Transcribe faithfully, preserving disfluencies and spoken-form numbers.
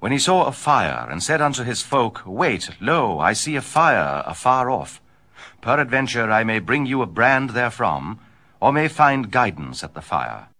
when he saw a fire, and said unto his folk, Wait, lo, I see a fire afar off. Peradventure I may bring you a brand therefrom, or may find guidance at the fire.